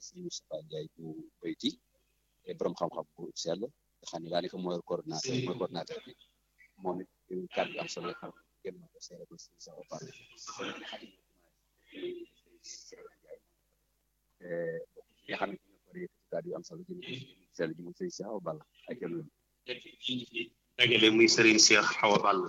Serigne Moustapha Ndiaye bu Bayti borom xam-xam bu sell nga xam ne daanaka mooy coordinateur bi moom it kàddu am solo xam gën na ko seere ba si sa opar nga xam ne ñu ko réer kàddu am solo jëm sell ji mu Serigne Cheikh Awa Balla ak jëm dagale muy Serigne Cheikh Awa Balla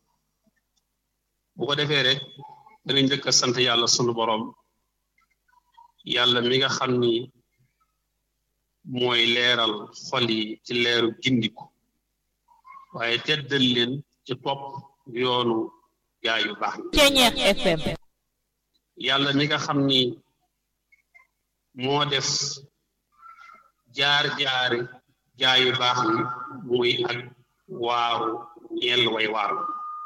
bu ko defee rek danañ njëkk a sant yàlla sunu borom yàlla mi nga xam ni mooy leeral xol yi ci leeru gindiku waaye teddal leen ci topp yoonu gaa yu baax Ceñeex FM yàlla mi nga xam ni moo def jaar-jaari gaa yu baax ni muy ak waaru ñeel way waaru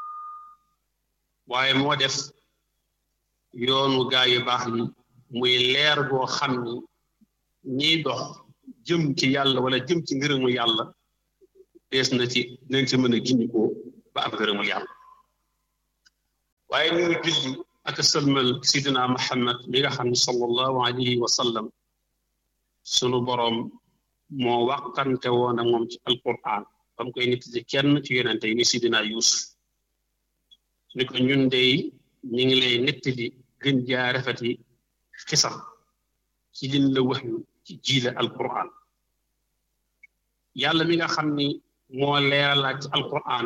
waaye moo def yoonu gaa yu baax ni muy leer goo xam ni ñiy dox jëm ci yàlla wala jëm ci ngërëmu yàlla dees na ci nañ ci mën a gindikoo ba am ngërëmul yàlla waaye ñu ngi julli ak sëlmal sidina Muhammad mi nga xam ne sallallahu alayhi wa sallam sunu boroom moo wàqante woon ak moom ci alquran ba mu koy nit ci kenn ci yonente yi ni sidina Yuusuf ni ko ñun dey ñi ngi lay nettali gën jaa rafet yi xisam ci liñ la wax ci jiile alquran yàlla mi nga xam ni moo leeralaat ci alquran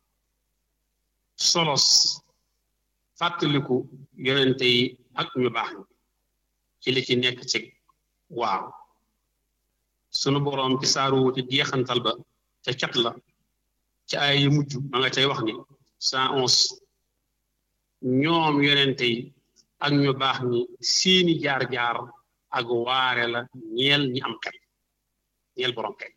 solos fàttaliku yonente yi ak ñu baax ñi ci li ci nekk ci waaw sunu boroom ci saaru ci jeexantal ba ca cat la ci ay yu mujj ma nga cay wax ni 111 ñoom yonente yi ak ñu baax ñi seeni jaar-jaar ak waare la ñeel ñi am xel ñeel borom xel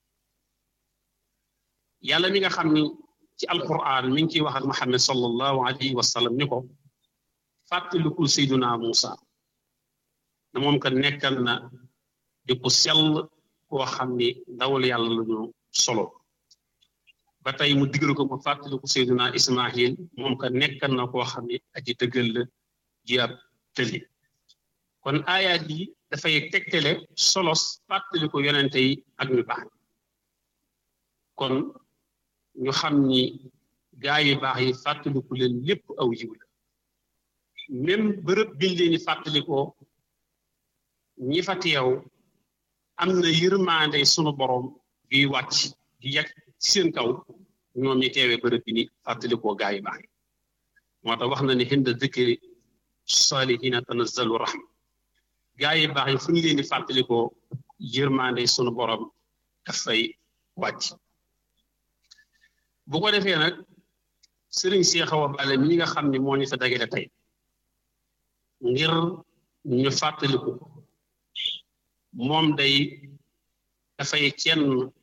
yàlla mi nga xam ni ci alquran mi ngi ciy wax ak Muhammad sallallahu alayhi wa sallam ni ko fàttalikul Seyduna Muusa na moom ka nekkal na di ko sell koo xam ni ndawal yàlla la ñu solo ba tey mu digal ko mu fàttaliku Seyduna Ismaahil moom ka nekkal na koo xam ni aji dëggal la ji ab tëli kon aayaat yi dafay tegtale solos fàttaliku yonente yi ak ñu baax kon ñu xam ni gaa yi baax yi fàttaliku leen lépp aw yiw la même bërëb biñ leen di fàttalikoo ñi fa teew am na yërmande sunu borom yuy wàcc di yegg ci seen kaw ñoom ñi teewee bërëb bi ni fàttalikoo gaa yi baax yi moo tax wax na ni hinda dikri salihina tanazzalu rahma gaa yi baax yi fu ñu leen di fàttalikoo yërmande sunu borom dafay wàcc bu ko defee nag Serigne Cheikh Awa Balla mi nga xam ne moo ñu fa dagale tey ngir ñu fàttaliku moom day dafay kenn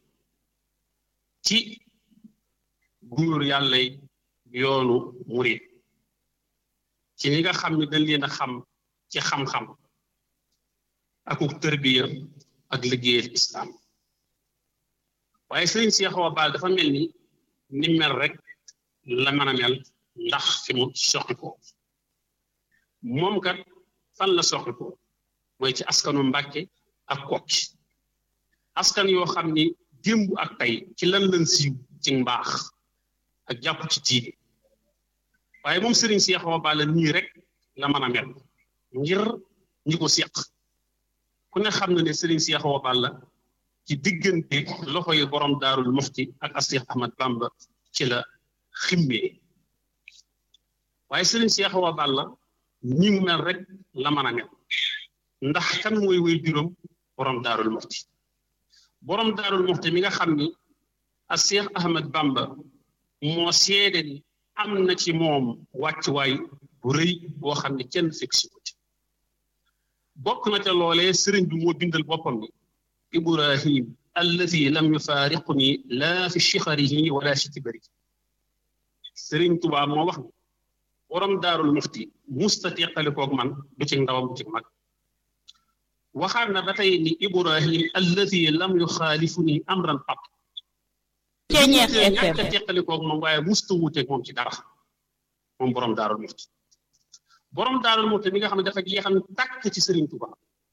ci góor yàlla yoonu murid ci ñi nga xam ne dañ leen a xam ci xam-xam akuk tërbiya ak liggéeyal islam waaye Serigne Cheikh Awa Balla dafa mel ni mel rek la mën a mel ndax fi mu soxi ko moom kat fan la soxi ko mooy ci askanu Mbàkke ak Kokki askan yoo xam ni démb ak tey ci lan lañ siiw ci mbaax ak jàpp ci diine waaye moom Serigne Cheikh Awa Balla nii rek la mën a mel ngir ñi ko seq ku ne xam na ne Serigne Cheikh Awa Balla ci diggante loxo yi borom Daarul Muxti ak Cheikh Ahmad Bamba ci la ximmee waaye Serigne Cheikh Awa Balla ñi mu mel rek la mën a mel ndax kan mooy way juróom borom Daarul Muxti borom Daarul Muxti mi nga xam ni ak Cheikh Ahmad Bamba moo seede ni am na ci moom wàccuwaay bu rëy boo xam ne kenn fekk si ko ci bokk na ca loolee sëriñ bi moo bindal boppam ni Ibrahim alladi lam yufaariquni laa fi shixarihi wala fi kibarihi sëriñ Tuubaa moo wax ni borom Daarul Muxti musta teqalikoog man du ci ndawam du ci mag waxaat na ba tey ni Ibrahim alladi lam yuxaalifuni amran qat ñàkk a teqalikoog moom waaye musta wuuteeg moom ci dara moom borom Daarul Muxti borom Daarul Muxti mi nga xam ne dafa jeexal tàkk ci sëriñ Tuubaa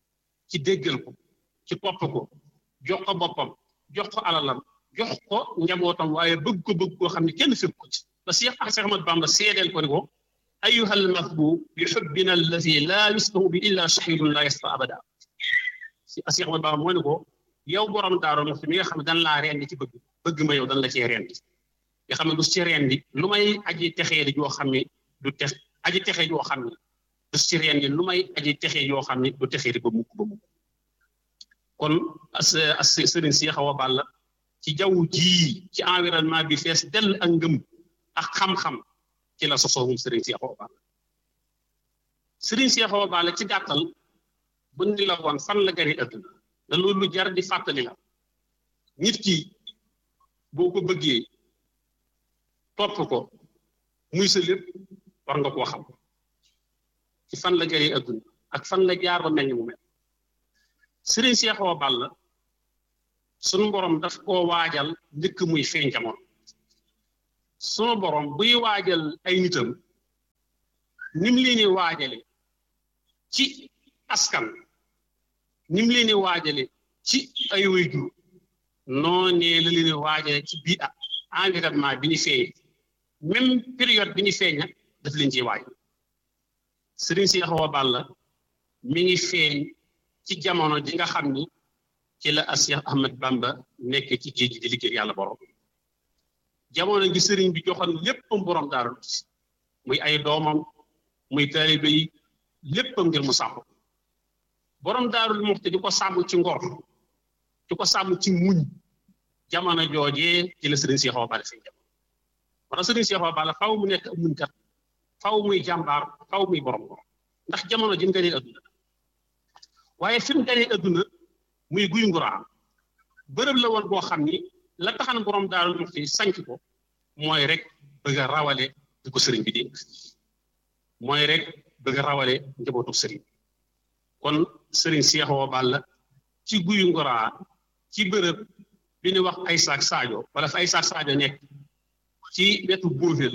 ci déggal ko ci topp ko jox ko boppam jox ko alalam jox ko njabootam waaye bëgg koo xam ne kenn fekk ko ci ba Cheikh Ahmad Bamba seedeel ko ni ko ayyuhal mahbub bi hubbina allazi laa yusbahu bi illa shahidun la yasfa abada si Cheikh Ahmad Bamba moo ne ko yow borom Daaru Muxti mi nga xam ne dan laa rendi ci bëgg ma yow dan la cee rendi nga xam ne du ci rendi lu may aji texee di joo xam ne du tex aji texee joo xam ne du ci rendi lu may aji texee yoo xam ne du texee di ba mukk kon sëriñ Cheikh Awa Balla ci jaww jii ci environnement bi fees dell ak ngëm ak xam-xam ci la sosoo moom sëriñ Cheikh Awa Balla sëriñ Cheikh Awa Balla ci gàttal bu ni la woon fan la gane àdduna da loolu lu jar di fàttali la nit ki boo ko bëggee topp ko muy sa lépp war nga koo xam ci fan la gane àdduna ak fan la jaar ba mel ni mu mel sëriñ Cheikh Awa Balla sunu borom daf koo waajal njëkk muy feeñ jamono sunu borom buy waajal ay nitam nim leen di waajale ci askan nim leen di waajale ci ay waajur noonee la leen di waajale ci biir environnement bi ñu feeñ même période bi ñu feeñ nag daf leen ciy waaj sëriñ Cheikh Awa Balla mi ngi feeñ ci jamono ji nga xam ni ci la Cheikh Ahmad Bamba nekk ci géej gi di liggéey yàlla borom jamono gi sëriñ bi joxoon léppam borom Daaru Muxti muy ay doomam muy taalibe yi léppam ngir mu sàmm borom Daaru Muxti di ko sàmm ci ngor di ko sàmm ci muñ jamono joojee ci la sëriñ Cheikh Awa Balla seen jamono wala sëriñ Cheikh Awa Balla faw mu nekk am muñkat faw muy jàmbaar faw muy borom ngor ndax jamono ji nga ne adduna waaye fi mu ganee adduna muy guy nguraa bërëb la woon boo xam ni la taxan borom Daaru Muxti sanc ko mooy rek bëgg a rawale di ko sëriñ bi dénk mooy rek bëgg a rawale njabootu sëriñ kon sëriñ Cheikh Awa Balla ci guy nguraa ci bërëb bi ñu wax Aysaak Sadio wala fa Aysaak Sadio nekk ci wetu Boofel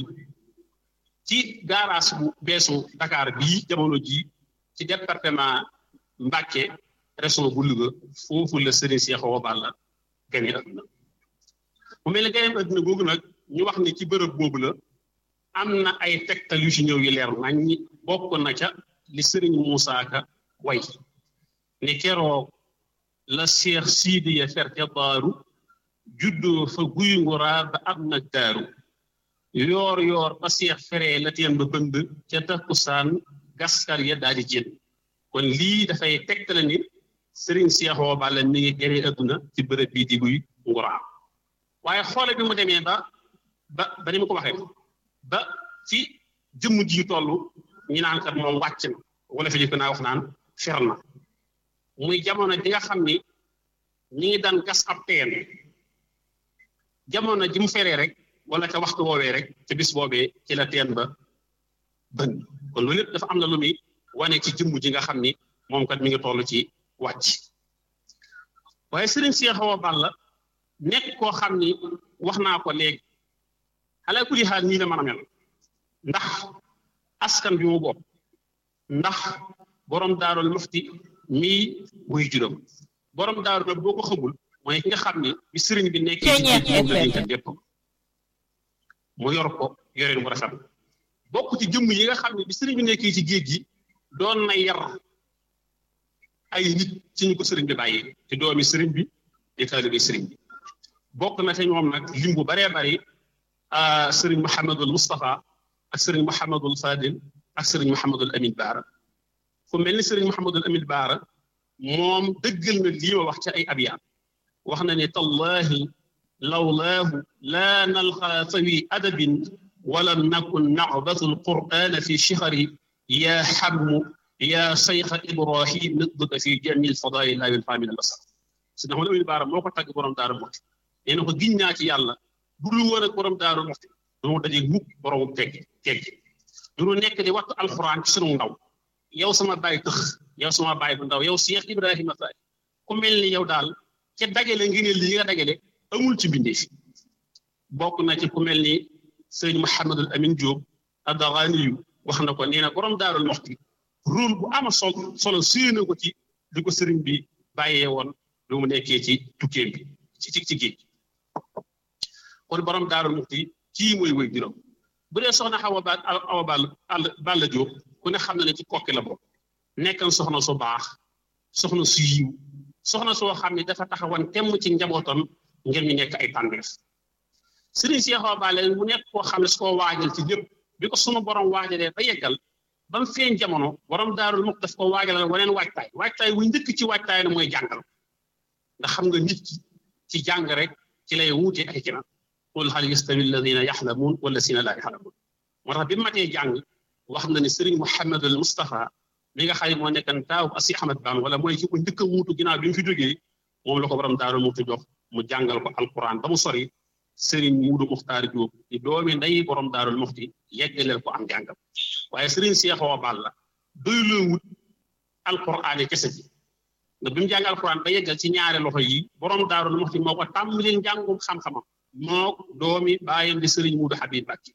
ci garage bu beesu Dakar bii jamono ji ci département Mbàkke région bu Louga foofu la sëriñ Cheikh Awa Balla gane adduna mu mel ne ganeem adduna googu nag ñu wax ne ci bërëb boobu la am na ay tegtal yu ci ñëw yu leer nañ ñi bokk na ca li sëriñ Moussa Ka way ne keroog la Cheikh Sidiya ferte baaru juddoo fa guy nguraa ba am nag daaru yoor ba Cheikh feree la teen ba bënd ca takkusaan gaskar ya daal di jén kon lii dafay tegtale ni sëriñ Cheikh Awa Balla mi ngi gane adduna ci bërëb bii di guy nguraa waaye xoole bi mu demee ba ni ma ko waxee ba fi jëmm ji toll ñi naan kat moom wàcc na wala fi jëkk naa wax naan fer na muy jamono ji nga xam ni ñi ngi daan gas ab teen jamono ji mu feree rek wala ca waxtu woowee rek ca bis boobee ci la teen ba bënn kon loolu lépp dafa am na lu muy wane ci jëmm ji nga xam ni moom kat mi ngi toll ci wàcc waaye sëriñ Cheikh Awa Balla nekk koo xam ni wax naa ko léegi ala kulli xaal nii la mën a mel ndax askan bi mu bopp ndax borom Daaru Muxti mii wuy juróom borom daaru nag boo ko xamul mooy ki nga xam ni bi sëriñ bi nekk ci géej moom la dénkat lépp mu yor ko yoreen mu rafet bokk ci jëmm yi nga xam ne bi sëriñ bi nekkee ci géej gi doon na yar ay nit ci ñu ko sëriñ bi bàyyi ci doomi sëriñ bi di taalibe sëriñ bi bokk na te ñoom nag lim bu baree bari sëriñ Mouhamadul Moustapha ak sëriñ Mouhamadul Fadil ak sëriñ Mouhamadul Amin Baara fu mel ni sëriñ Mouhamadul Amin Baara moom dëggal na lii ma wax ci ay abiyaan wax na ne tallahi lawlaahu laa nalqaa sawi adabin walam nakun nacbatu alqur'ana fi shihari yaa xammu yaa sayxa Ibrahim nidduka fi jami alfadaili laa yulfaa min albasar sëriñ Mouhamadul Amin Baara moo ko tàgg borom Daaru Muxti nee na ko giñ naa ci yàlla bu dul woon ak borom Daaru Muxti du dajeeg mukk boromum teggi du nekk di wattu alxuraan ci sunu ndaw yow sama baay tëx yow sama baay bu ndaw yow Cheikh Ibrahima Faye ku mel ni yow daal ca dagale ngi ne lii nga dagale amul ci mbindee fi bokk na ci ku mel ni sëñ Mouhamadul Amin Diop Addaghani yu wax na ko nee na borom Daaru Muxti rôle bu ama solo suyee na ko ci di ko sëriñ bi bàyyee woon lu mu nekkee ci tukkeem bi ci géej kon borom Daaru Muxti kii mooy wéy juróom bu dee soxna Awa Balla Diop ku ne xam na ne ci kokki la bokk nekkan soxna su baax soxna su yiw soxna soo xam ne dafa taxawoon temm ci njabootam ngir ñu nekk ay tànneef sëriñ Cheikh Awa Balla mu nekk koo xam ne su ko waajal ci lépp bi ko sunu borom waajalee ba yeggal ba mu feeñ jamono borom Daaru Muxti daf ko waajalal waneen waajtaay wu njëkk ci waajtaay na mooy jàngal ndax xam nga nit ki ci jàng rek ci lay wuute ay kina qul hal yastawi alladina yaxlamuun walladina laa yaxlamuun moo tax bi matee jàng wax na ne sëriñ Mouhamadul Moustapha mi nga xam ne moo nekkan taaw Asi Ahmad Bamba wala mooy ci ko njëkk a wuutu ginnaaw bi mu fi jógee moom la ko borom Daaru Muxti jox mu jàngal ko alquran ba mu sori sëriñ Muudu Muxtaar Jóob di doomi nday borom Daaru Muxti yeggaleel ko am jàngam waaye sëriñ Cheikh Awa Balla doyloo wut alquran yi kese ji nga bi mu jàng alquran ba yeggal ci ñaari loxo yi borom Daaru Muxti moo ko tàmbali njàngum xam-xamam moo doomi bàyyam di sëriñ Muudu Habib Mbàkke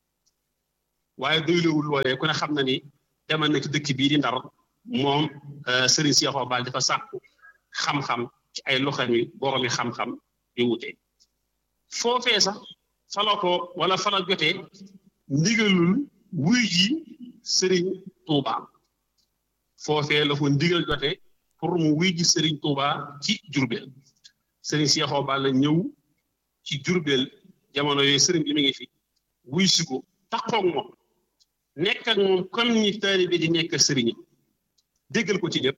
waaye doyloowul loolee ku ne xam na ni demal na ci dëkk bii di Ndar moom sëriñ Cheikh Awa Balla dafa sàkku xam-xam ci ay loxam yi boromi xam-xam di wute foofee sax fala ko wala fala jotee ndigalul wuy ji sëriñ Touba foofee la ko ndigal jotee pour mu wuy ji sëriñ Touba ci Jurbel sëriñ Cheikh Awa Balla ñëw ci Jurbel jamono yooyu sëriñ bi mi ngi fi wuy si ko taxoog moom nekk ak moom comme ni taalibe di nekk sëriñ déggal ko ci lépp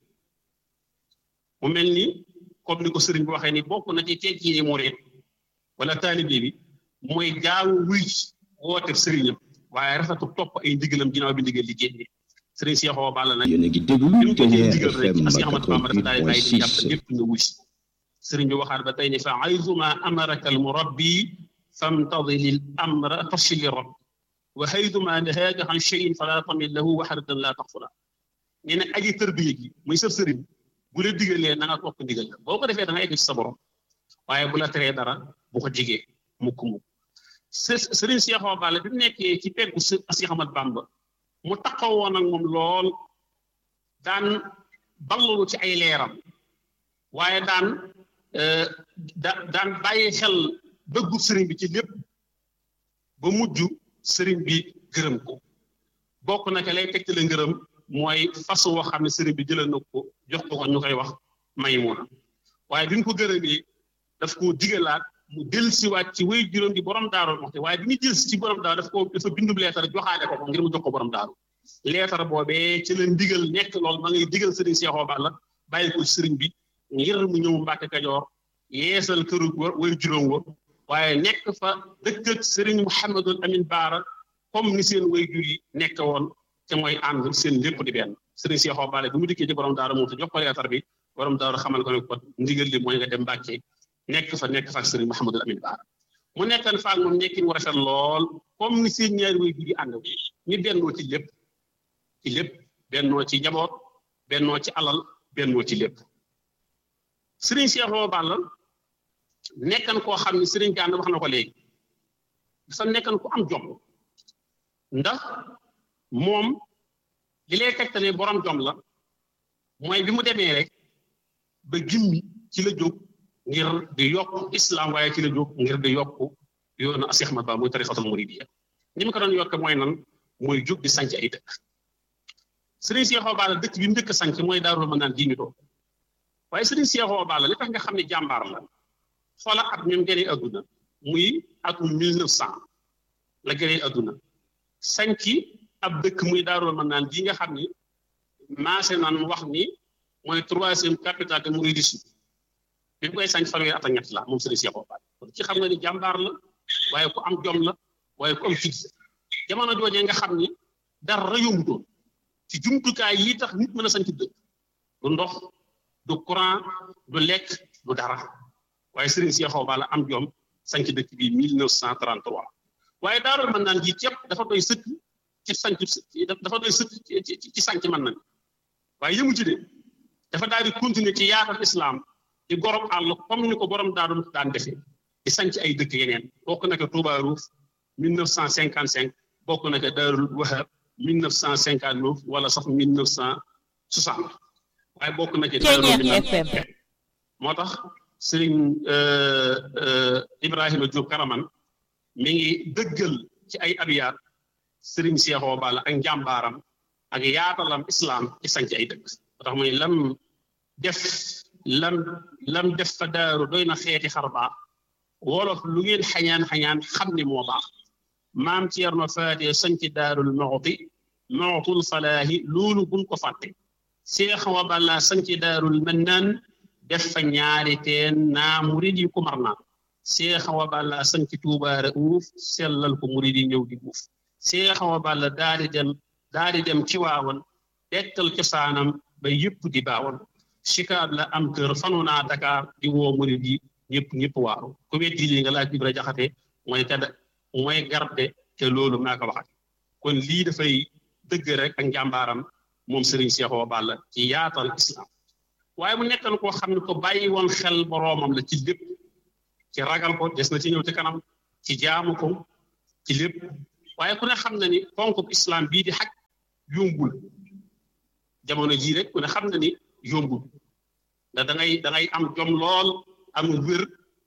mu mel ni comme ni ko sëriñ bi waxee ni bokk na ci tekki ni murid wala taalibe bi mooy gaaw wuy woote sëriñam waaye rafetu topp ay ndigalam ginnaaw bi ndigal li génne sëriñ Cheikh Awa Balla nag yéen a ngi déglu Ténér FM 88.6 lépp nga wuy si sëriñ bi waxaat ba tey ne fa ayzuma amaraka al murabbi famtadil al amra tashli rabb wa hayduma nahaaka an shay'in fala tamil lahu wa haridan la taxfula nee na aji tërbiye gi muy sëf sëriñ bu la digalee na nga topp ndigal la boo ko defee da nga egg ci sa borom waaye bu la teree dara bu ko jigee mukk sëriñ Cheikh Awa Balla bi mu nekkee ci peggu Asi Ahmad Bamba mu taxawoon ak moom lool daan ballalu ci ay leeram waaye daan bàyyi xel bëggu sëriñ bi ci lépp ba mujj sëriñ bi gërëm ko bokk na ca lay tegtale ngërëm mooy fas woo xam ne sëriñ bi jëlee na ko jox ko ñu koy wax Maymuna waaye bi mu ko gërëmee daf ko digalaat mu dellusiwaat ci wéy juróom di borom Daaru Muxti waaye bi ñu dellusi ci borom Daaru dafa bindub leetar joxaale ko ngir mu jox ko borom Daaru leetar boobee ci la ndigal nekk lool ma ngay digal sëriñ Cheikh Awa Balla bàyyi ko ci sëriñ bi ngir mu ñëw Mbàkke Kajoor yeesal këru wéy juróom wa waaye nekk fa dëkk ak sëriñ Mouhamadul Amin Baara comme ni seen way jur yi nekk woon te mooy ànd seen lépp di benn sëriñ Cheikh Awa Balla bi mu dikkee ci borom Daaru Muxti jox ko leetar bi borom Daaru xamal ko ne ko ndigal li mooy nga dem Mbàkke nekk fa ak sëriñ Mouhamadul Amin Baara mu nekkan fa ak moom nekkin mu rafet lool comme ni seen ñaari way jur yi ànd ñu bennoo ci lépp bennoo ci njaboot bennoo ci alal bennoo ci lépp sëriñ Cheikh Awa Balla nekkan koo xam ne sëriñ Gana wax na ko léegi dafa nekkan ku am jom ndax moom li lay tegtalee borom jom la mooy bi mu demee rek ba gimmi ci la jóg ngir di yokk islam waaye ci la jóg ngir di yokk yoonu Asi Ahmad Bamba muy tariqatul muridiyya ni mu ko doon yokk mooy nan mooy jóg di sanc ay dëkk sëriñ Cheikh Awa Balla dëkk bi mu njëkk a sanc mooy Daarul Manaan ji ñu toog waaye sëriñ Cheikh Awa Balla li tax nga xam ne jàmbaar la xoola at mi mu gënee adduna muy atum 1900 la gënee adduna sanci ab dëkk muy Daarul Manaan ji nga xam ni maase nan wax ni mooy 3e capitale de mouridisme bi mu koy sanc fanweeri at ak ñett la moom sëriñ Cheikh Awa Balla kon ci xam nga ni jàmbaar la waaye ku am jom la waaye ku am fit jamono joojee nga xam ni dara yombutoon ci jumtukaay yi tax nit mën a sanc dëkk du ndox du courant du lekk du dara waaye Serigne Cheikh Awa Balla am jom sanc dëkk bi 1933 waaye Daarul Manaan ji ceeb dafa doy sëkk ci sanc dafa doy sëkk ci sanc mën nañ waaye yëmu ci de dafa daal di continuer ci yaatal islam di gorob àll comme ni ko borom Daaru daan defee di sanc ay dëkk yeneen bokk na ko Touba Rouf 1955 bokk na ko Daarul Wahab 1959 wala sax 1960 waaye bokk na ci FM moo tax sëriñ Ibrahima Diop Karaman mi ngi dëggal ci ay abiyaat sëriñ Cheikh Awa Balla ak njàmbaaram ak yaatalam islam ci sanc ay dëkk moo tax mu ne lam def fa daaru doy na xeeti xarbaa wolof lu ngeen xañaan xam ni moo baax maam Ceerno Faati sanc daarul Muxti falaahi loolu buñ ko fàtte Cheikh Awa Balla sanc daarul Mannaan def fa ñaari teen naa murid yi ku mar naan Cheikh Awa Balla sanc Tuubaa Ra'uuf sellal ko murid yi ñëw di buuf Cheikh Awa Balla daal di dem ci waawan dekkal cosaanam ba yëpp di baawan Sikaab la am kër fanu naa Dakar di woo murid yi ñëpp waaru ku weddi li nga laaj Ibra Jaxate mooy garde te loolu maa ko waxati kon lii dafay dëgg rek ak njàmbaaram moom Serigne Cheikh Awa Balla ci yaatal islam waaye mu nekkal koo xam ne ko bàyyi woon xel boroomam la ci lépp ci ragal ko des na ci ñëw ci kanam ci jaamu ko ci lépp waaye ku ne xam na ni ponk islam bii di xaj yombul jamono jii rek ku ne xam na ni yombul ndax da ngay am jom lool amu wér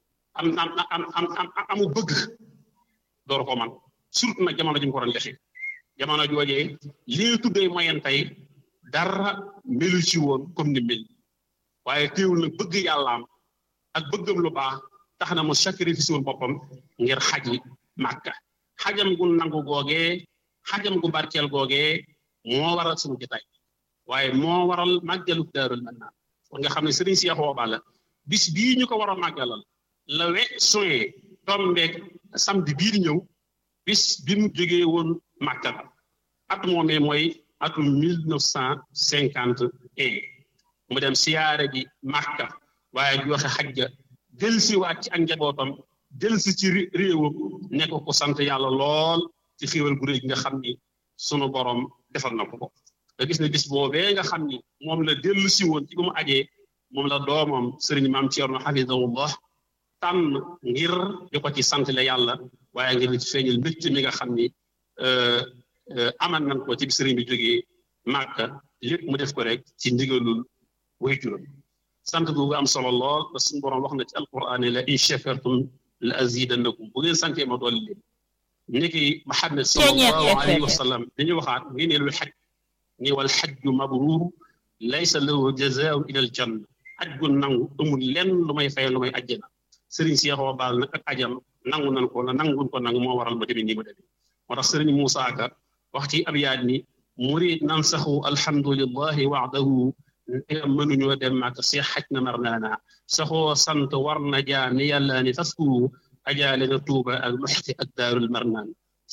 amu bëgg door ko man surtout nag jamono ji mu ko doon defee jamono joojee li ñu tuddee moyen tey dara melu ci woon comme ni mel waaye teewul nag bëgg yàllaam ak bëggam lu baax tax na mu sacrifice woon boppam ngir xaji Màkka xajam gu nangu googee xajam gu barkeel googee moo waral suñu jotaay waaye moo waral màggalu Daarul Mannaan kon nga xam ne Serigne Cheikh Awa Balla bis bii ñu ko war a màggalal la soin tombeeg samedi bii di ñëw bis bi mu jógee woon Màkka at moomee mooy atum 1951 mu dem siyaare ji Màkka waaye joxe xajja dellusiwaat ci ak njabootam dellusi ci réewam nekk ko sant yàlla lool ci xéewal gu rëy nga xam ni sunu borom defal na ko nga gis ne bis boobee nga xam ni moom la dellusi woon ci bu mu ajee moom la doomam sëriñ maam Ceerno xafidahullah tànn ngir di ko ci sant la yàlla waaye ngir di ci feeñal mbégte mi nga xam ni amal nañ ko ci bi sëriñ bi jógee Màkka lépp mu def ko rek ci ndigalul way juróom sant googu am solo lool ba suñu borom wax na ci alquran la in shakartum la azidannakum bu ngeen santee ma dolli leen niki Muhammad sallallahu alayhi wa sallam dañu waxaat ngeen ne lu xaj ni wal xajju mabruur laysa lahu jazaa'un ila al janna aj gu nangu amul lenn lu may fay lu may ajjana Serigne Cheikh Awa Balla nag ak ajam nangu nan ko la nanguñ ko nangu moo waral ma demee nii ma demee moo tax Serigne Moussa Ka wax ci abyaat ni murid nan saxu alhamdulillahi wa'dahu mënuñoo dem ak si xaj na mar naana saxoo sant war na jaa ni yàlla ni taskuru ajaale na Tuuba ak Muxti ak Daarul Marnaan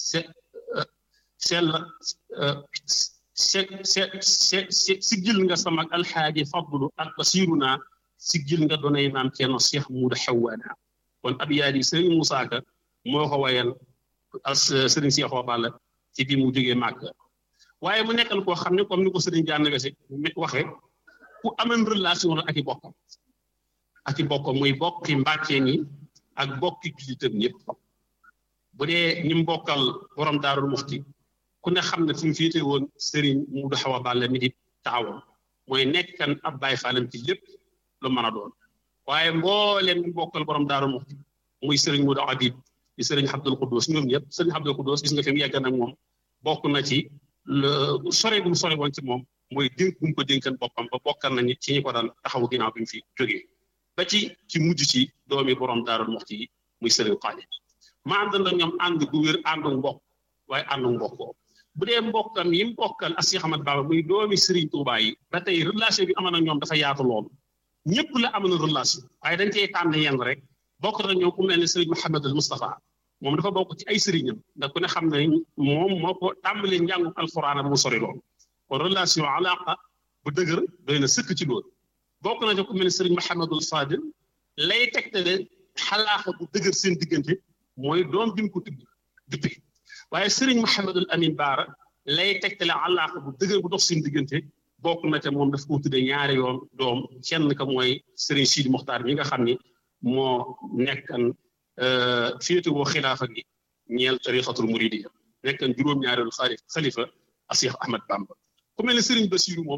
siggil nga sama alxaaji Fadlu ak Basiiruna siggil nga doonay maam Ceerno Cheikh Muudu Xawaana kon abyaat yi Serigne Moussa Ka moo ko wayal as Serigne Cheikh Awa Balla ci bi mu jógee Màkka waaye mu nekkal koo xam ne comme ni ko Serigne Diagne Wese waxee ku amoon relation la ak i bokkam muy bokki mbàcceen yi ak bokki jullitam ñëpp bu dee ñi mu bokkal borom Daarul Muxti ku ne xam ne fu mu féete woon Serigne Muudu Awa Balla mi di taawam mooy nekkan ab Baay Faalam ci lépp lu mën a doon waaye mbooleem ñu bokkal borom Daarul Muxti muy Serigne Muudu Habib di Serigne Abdul Quddus ñoom ñëpp Serigne Abdul Quddus gis nga fi mu yegg nag moom bokk na ci sore gum sore woon ci moom mooy dénk bu mu ko dénkan boppam ba bokkal nañu ci ñi ko daan taxawu ginnaaw bi mu fi jógee ba ci mujj ci doomi borom Daarul Muxti yi muy Serigne Xaadim ma ànd na ñoom ànd gu wér àndu mbokk waaye àndu mbokkoo bu dee mbokkam yi mu bokkal ak Cheikh Ahmad Bamba muy doomi Serigne Touba yi ba tey relation bi amoon ak ñoom dafa yaatu lool ñëpp la amoon relation waaye dañ cey tànn yenn rek bokk na ñoom ku mel ne Serigne Mouhamadul Moustapha moom dafa bokk ci ay sëriñam ndax ku ne xam ne moom moo ko tàmbalee njàngu alxuraan mu sori lool kon relation alaqa bu dëgër doy na sëkk ci loolu bokk na ci ku mel ne Serigne Mouhamadul Fadil lay tegtale xalaaxa bu dëgër seen diggante mooy doom bi mu ko tudd duppe waaye Serigne Mouhamadul Amin Baara lay tegtale alaaqa bu dëgër bu dox seen diggante bokk na ca moom daf ko tuddee ñaari yoon doom kenn ka mooy Serigne Sidi Mokhtar mi nga xam ni moo nekkan féetewoo xilaafa gi ñeel tariqatul muridiyya nekkan juróom-ñaareelu xalifa a Cheikh Ahmad Bamba ku mel ne Serigne Bassirou moom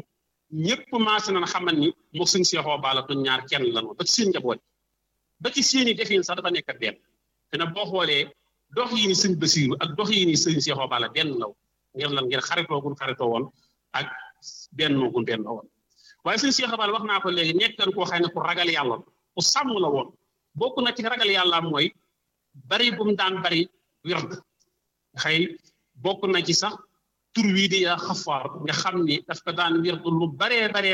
ñëpp maase nañ xamal ni moog suñ seexoo baala duñ ñaar kenn lan ba ci seen njaboot ba ci seeni defin sax dafa nekk benn te nag boo xoolee dox yi ni sëñ Basiiru ak dox yi ni sëñ seexoo baala benn law ngir lan ngir xaritoo gun xaritoo woon ak bennoo gun bennoo woon waaye sëñ seexoo baala wax naa ko léegi nekkan koo xam ne ku ragal yàlla ku sàmm la woon bokk na ci ragal yàlla mooy bari bu mu daan bari wird xëy bokk na ci sax tur wii di yaa xafaar nga xam ni daf ko daan wird lu baree bari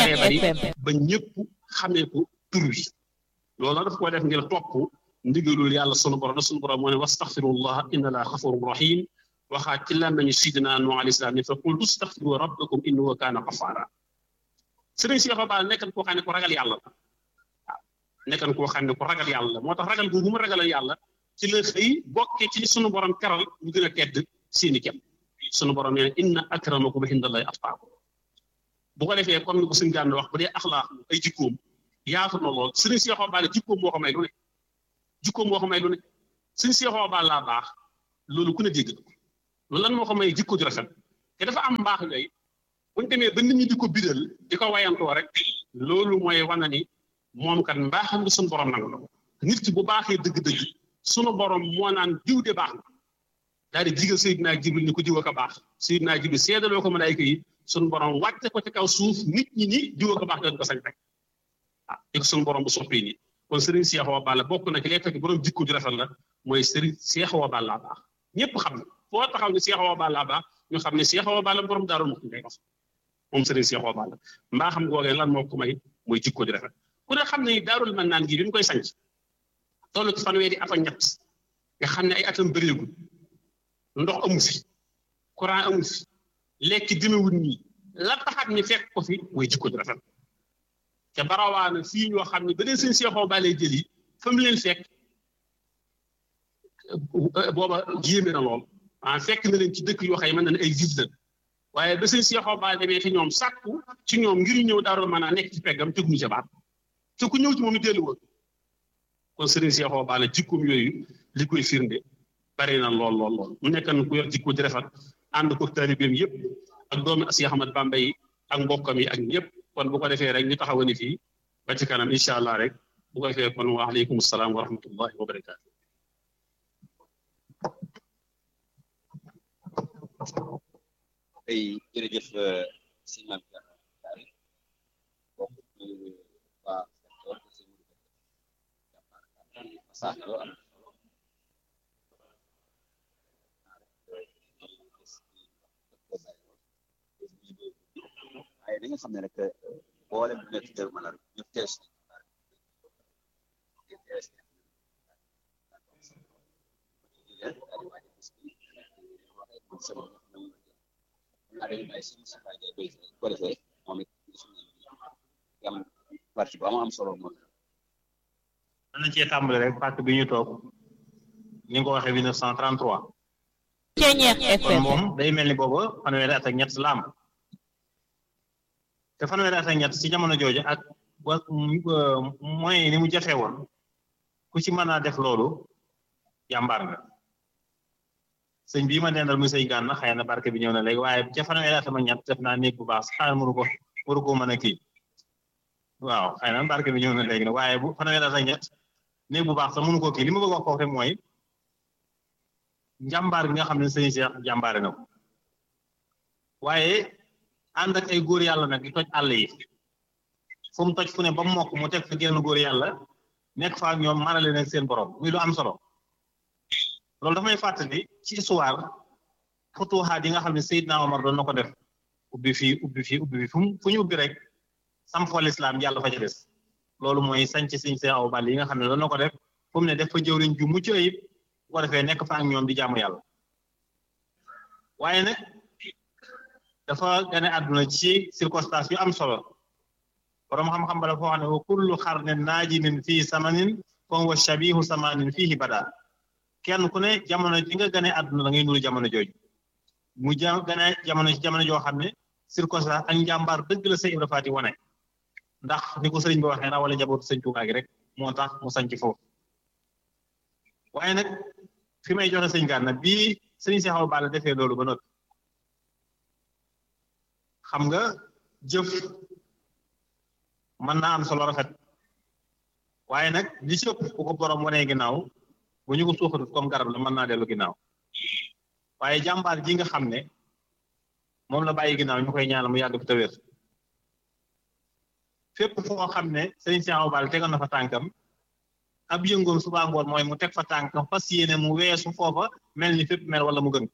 ba ñëpp xamee ko tur wi loolu daf ko def ngir topp ndigalul yàlla sunu borom moo ne wastaxfirullah inna laa xafurun rahim waxaat ci làmmiñu sidina Nuux alayhi salaam ne fa qultu staxfiru rabbakum innahu kaana xafaara sëriñ Seexu Baal nekkan koo xam ne ku ragal yàlla la waaw nekkan koo xam ne ku ragal yàlla la moo tax ragal googu mu ragalal yàlla ci la xëy bokkee ci sunu borom keral ñu gën a tedd seeni kem sunu borom nee na inna akramakum indallahi atqaakum bu ko defee comme ni ko sëñ Gànn wax bu dee axlaax ay jikkoom yaatu na lool sëriñ Seexu Baal jikkoom moo ko may lu ne jikkoom moo ko may lu ne sëriñ Seexu Baal laa baax loolu ku ne dégg na ko loolu lan moo ko may jikko ju rafet te dafa am mbaax yooyu buñ demee ba nit ñi di ko bidal di ko wayantoo rek loolu mooy wane ni moom kat mbaaxam nga sunu borom nangu la ko nit ki bu baaxee dëgg-dëgg sunu borom moo naan diw de baax na daal di jigal Seydina Jibril ni ko diw ak a baax Seydina Jibril seedaloo ko malaayka yi sunu borom wàcce ko ci kaw suuf nit ñi ni diw ak a baax dañ ko sañ rek ah di ko sunu borom bu soppee nii kon Serigne Seexu Baal bokk na ci lay fekk borom jikko ju rafet la mooy Serigne Seexu Baal laa baax ñëpp xam na foo taxaw ne Seexu Baal laa baax ñu xam ne Seexu Baal borom Daaru Muxti ngay wax moom Serigne Seexu Baal mbaa xam googee lan moo ko may mooy jikko ju rafet ku ne xam ne Daarul Mannaan gi bi ñu koy sanc toll ci fanweeri at ak ñett nga xam ne ay atam bëreegul ndox amu fi courant amu fi lekk demewul nii la taxat ni fekk ko fi mooy jikko ju rafet te barawaana fii ñoo xam ne ba dee seen Seexu Baal lay jël yi fa mu leen fekk booba yéeme na lool ah fekk na leen ci dëkk yoo xam ne mën na ay ville la waaye ba seen Seexu Baal demee ci ñoom sàkku ci ñoom ngir ñëw Daarul Mannaan nekk ci peggam teguñu ca baat te ku ñëw ci moom it dellu woon kon Serigne Seexu Baal jikkoom yooyu li koy firnde bari na lool mu nekkan ku yor jikko ji rafet ànd ko taalibeem yëpp ak doomi Seex Ahmad Bamba yi ak mbokkam yi ak ñëpp kon bu ko defee rek ñu taxawani fii ba ci kanam incha allah rek bu ko defee kon wa aleykum salaam wa rahmatullahi wa barakaatu. ay jërëjëf si man daal bokk ci waa secteur am waaye da nga xam ne rek boole bu nekk Daaru Mannaan ñëpp tees ko defee moom it am parti bu am solo moom mën nañ cee tàmbale rek pàcc bi ñu toog ni nga ko waxee 1933 kon moom day mel ni booba fanweeri at ak ñett la am te fanweeri at ak ñett ci jamono jooju ak moyens yi ni mu jafee woon ku ci mën a def loolu jàmbaar nga sëñ bii ma dendal muy sëñ Gànna xëy na barke bi ñëw na léegi waaye ca fanweeri at ak ñett def naa néeg bu baax xaaral waru ko mën a kii waaw xëy na barke bi ñëw na léegi nag waaye bu fanweeri at ak ñett néeg bu baax sax mënu koo kii li ma bëgg wax foofu rek mooy njàmbaar gi nga xam ne sëñ Cheikh jàmbaare na ko waaye ànd ak ay góor yàlla nag di toj àll yi fu mu toj fu ne ba mu mokk mu teg fa genn góor yàlla nekk fa ak ñoom marale nag seen borom muy lu am solo loolu dafa may fàttali ci histoire futuhaat yi nga xam ne Seydina Omar doon na ko def ubbi fii fu ñu ubbi rek samfol islam yàlla fa ca des loolu mooy sanc Sëñ Seexu Baal yi nga xam ne doon na ko def fu mu ne def fa jëwriñ ju mucc ayib bu ko defee nekk fa ak ñoom di jaamu yàlla waaye nag dafa gane àdduna ci circonstance yu am solo borom xam-xam ba dafa wax ne wa kullu xarnin naajinin fii samanin fa huwa shabihu samanin fiihi bada kenn ku ne jamono ji nga gane àdduna da ngay nuru jamono jooju mu gane jamono ci jamono joo xam ne circonstance ak njàmbaar dëgg la Sëñ Ibra Faati wane ndax ni ko sëriñ bi waxee na wala njabootu Sëñ Tuubaa gi rek moo tax mu sanc foofu waaye nag fi may joxe sëñ Gànna bii Sëñ Seexu Baal defee loolu ba noppi xam nga jëf mën naa am solo rafet waaye nag li ci ëpp bu ko borom wanee ginnaaw bu ñu ko suuxatut comme garab la mën naa dellu ginnaaw waaye jàmbaar ji nga xam ne moom la bàyyi ginnaaw ñu koy ñaanal mu yàgg fi te wér fépp foo xam ne Serigne Cheikh Awa Balla tegoon na fa tànkam ab yëngoom suba ngoon mooy mu teg fa tànkam fas yéene mu weesu foofa mel ni fépp mel wala mu gën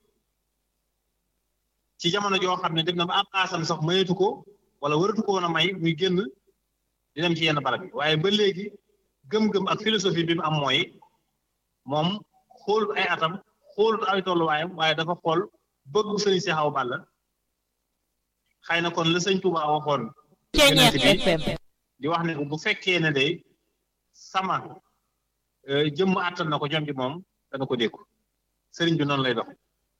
ci jamono joo xam ne dem na ba ab aasam sax mayatu ko wala waratu ko woon a may muy génn di dem ci yenn barab yi waaye ba léegi gëm-gëm ak philosophie bi mu am mooy moom xoolut ay atam xoolut ay tolluwaayam waaye dafa xool bëggu Serigne Cheikh Awa Balla xëy na kon la sëñ Touba waxoon di wax ne bu fekkee ne de sama jëmm àttan na ko jom bi moom dana ko dékku sëriñ bi noonu lay dox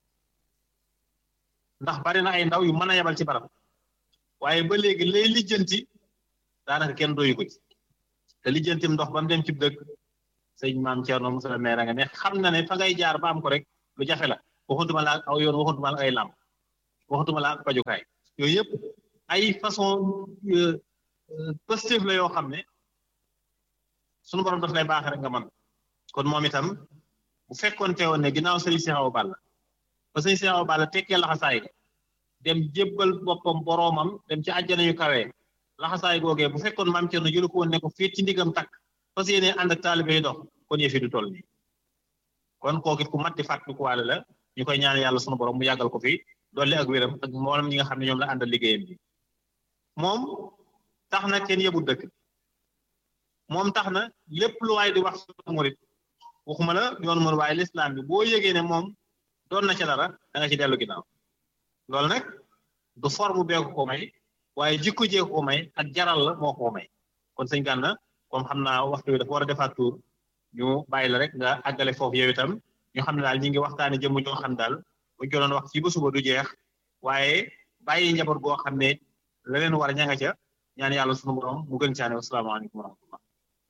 ndax bari na ay ndaw yu mën a yebal ci barab waaye ba léegi lay lijjanti daanaka kenn doyu ko ci te lijjantim ndox ba mu dem ci dëkk sëñ maam Thierno Moussa la maire nga ne xam na ne fa ngay jaar ba am ko rek lu jafe la waxutuma la aw yoon waxutuma la ay làmp waxutuma la ak pajukaay yooyu yëpp ay façon positif la yoo xam ne sunu borom daf lay baax rek nga man kon moom itam bu fekkoon teewoon ne ginnaaw Serigne Cheikh Awa Balla ba Serigne Cheikh Awa Balla tekkee laxasaay dem jébbal boppam boroomam dem ci àjjana yu kawee laxasaay googee bu fekkoon maam Thierno jëlu ko woon ne ko fii ci ndigam takk fas yéene ànd ak taalibe yi dox kon yëf yi du toll nii kon kooku it ku mat di fàttaliku waale la ñu koy ñaan yàlla sunu borom mu yàggal ko fi dolli ak wéram ak mboolem ñi nga xam ne ñoom la àndal liggéeyam bi moom tax na kenn yebut dëkk moom tax na lépp lu waay di wax su murit waxuma la yoonu murit waaye lislaam bi boo yégee ne moom doon na ci dara da nga ci dellu ginnaaw loolu nag du forme bee ko may waaye jikko jee ko may ak jaral la moo ko may kon sëñ Gana comme xam naa waxtu wi dafa war a defaat tuur ñu bàyyi la rek nga àggale foofu yow itam ñu xam ne daal ñi ngi waxtaane jëmm ñoo xam daal buñ ko doon wax ci ba suba du jeex waaye bàyyi njaboot goo xam ne la leen war a ña nga ca ñaan yàlla sunu borom mu gën caane wasalaamaaleykum wa rahmatullah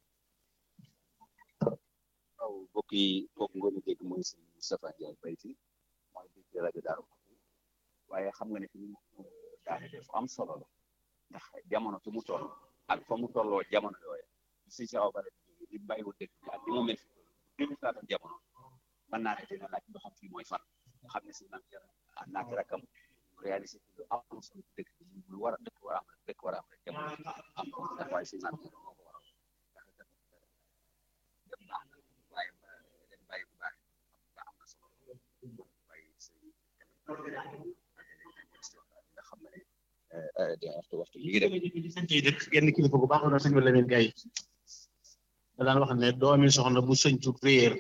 waaw mbokk yi kooku nga ñu dégg mooy sëñ Moustapha Ndiaye Bayti mooy di rajo Daaru waaye xam nga ne fi mu daane def am solo la ndax jamono fi mu toll ak fa mu tolloo jamono yooyu si Cheikh Awa Balla li bàyyiwul dëkk bi ak li mu mel fi mu taatam jamono mën naa ne dina laaj ba xam fii mooy fan nga xam ne si nag naak rakam réalisé lu am solo dëkk bi lu war a dëkk war a am rek dëkk war a am rek jamono am ndax waaye si naat moo ko waral ndax dem baax na waaye dem bàyyi bu baax ba am na solo waaye say nga xam ne waxtu yi ngi dem sant yi dëkk genn kilifa bu baax na sëñ Lamine Gaye da daan wax ne doomi soxna bu sëñcut réer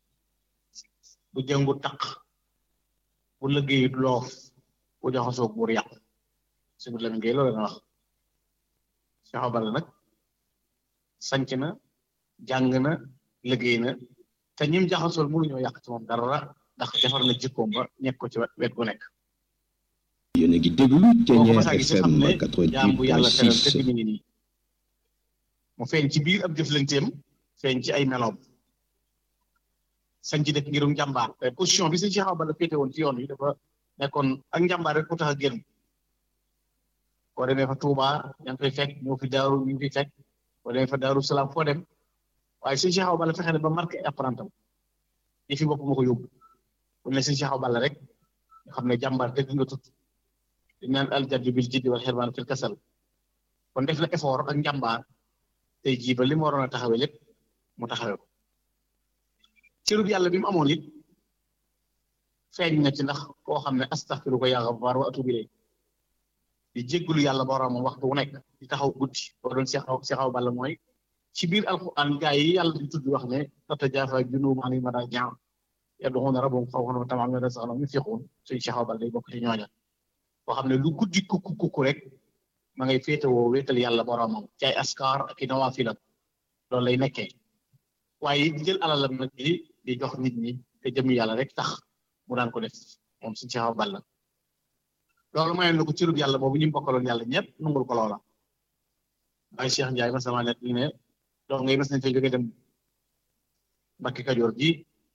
bu jëngu taq bu liggéeyut loof bu jaxasoo buur yàqu sëñ Lamine Gaye loolu la wax Cheikh Awa Balla nag sanc na jàng na liggéey na te ñim jaxasool mënuñoo yàq ci moom dara ndax defar na jikkoom ba nekk ko ci wet gu nekk yéen a ngi déglu Thiéniere FM jaam bu yàlla teral dëgg mi ngi nii mu feeñ ci biir ab jëflanteem feeñ ci ay meloom sañ ci dëkk ngirum njàmbaar te position bi sëñ Cheikh Awa Balla féete woon ci yoon wi dafa nekkoon ak njàmbaar rek ku tax a génn boo demee fa Touba yaa ngi koy fekk ñoo fi daaru ñu ngi fi fekk boo demee fa Daaru Salaam foo dem waaye sëñ Cheikh Awa Balla fexe ne ba marqué apprentam yi fi bopp ma ko yóbbu bu ne sëñ Cheikh Awa Balla rek nga xam ne jàmbaar dëgg nga tut di naan aljaddu bil jiddi wal xirmaan fil kasal kon def na effort ak njàmbaar tey jii ba li mu waroon a taxawee lépp mu taxawee ko cërub yàlla bi mu amoon it feeñ na ci ndax koo xam ne astaghfiruka yaa ghaffar wa atubu ilayk di jéggulu yàlla boroomam waxtu wu nekk di taxaw guddi boo doon Cheikh Awa Balla mooy ci biir alquran gaa yi yàlla di tudd wax ne tatajaafa junuubuhum anil madaaji' yad'uuna rabbahum xawfan wa tama'an wa mimmaa razaqnaahum yunfiquun suñu Cheikh Awa Balla day bokk ci ñooña boo xam ne lu guddi kukku rek ma ngay féetewoo wéetal yàlla boroomam ci ay askar ak i nawaafila loolu lay nekkee waaye di jël alalam nag di jox nit ñi te jëm yàlla rek tax mu daan ko def moom suñu Cheikh Awa Balla loolu mayoon na ko cërub yàlla boobu ñu bokkaloon yàlla ñëpp nungul ko loola waaye Cheikh Ndiaye ma sama net li ne donc ngay mas nañ fay jógee dem Mbacke Kajoor ji